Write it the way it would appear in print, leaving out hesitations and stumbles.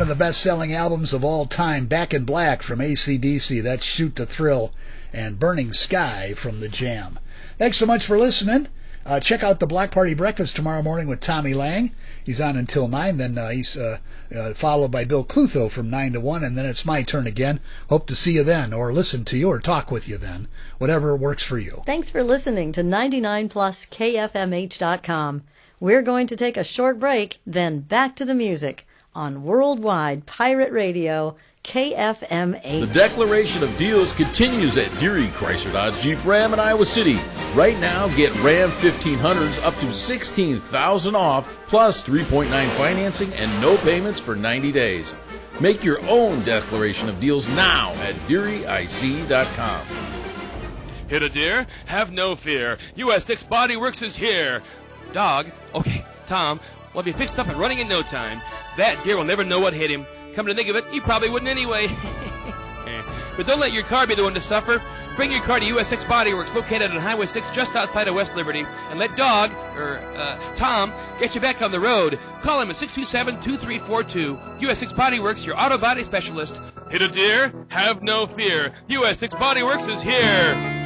the best-selling albums of all time, Back in Black from AC/DC, that's Shoot to Thrill, and Burning Sky from The Jam. Thanks so much for listening. Check out the Black Party Breakfast tomorrow morning with Tommy Lang. He's on until 9, then he's followed by Bill Clutho from 9 to 1, and then it's my turn again. Hope to see you then, or listen to you, or talk with you then. Whatever works for you. Thanks for listening to 99pluskfmh.com. We're going to take a short break, then back to the music on Worldwide Pirate Radio, KFMH. The declaration of deals continues at Deary Chrysler Dodge Jeep Ram in Iowa City. Right now, get Ram 1500s up to $16,000 off, plus 3.9 financing and no payments for 90 days. Make your own declaration of deals now at DearyIC.com. Hit a deer? Have no fear. US 6 Body Works is here. Dog, okay, Tom, will be fixed up and running in no time. That deer will never know what hit him. Come to think of it, he probably wouldn't anyway. But don't let your car be the one to suffer. Bring your car to US 6 Body Works, located on Highway 6 just outside of West Liberty, and let Dog, Tom, get you back on the road. Call him at 627-2342. US 6 Body Works, your auto body specialist. Hit a deer? Have no fear. US 6 Body Works is here.